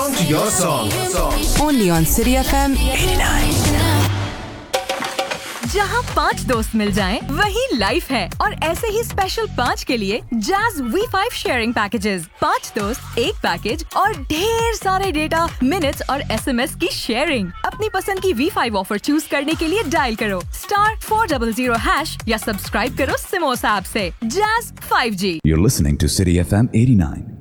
to your song. Only on City FM 89. जहाँ 5 दोस्त मिल जाएं, वही लाइफ है। और ऐसे ही स्पेशल 5 के लिए Jazz V5 शेयरिंग पैकेजेस। 5 दोस्त, एक पैकेज और ढेर सारे डेटा, मिनट्स और SMS की शेयरिंग। अपनी पसंद की V5 ऑफर चूज करने के लिए डायल करो *400# या सब्सक्राइब करो सिमोस ऐप से। Jazz 5G। You're listening to City FM 89.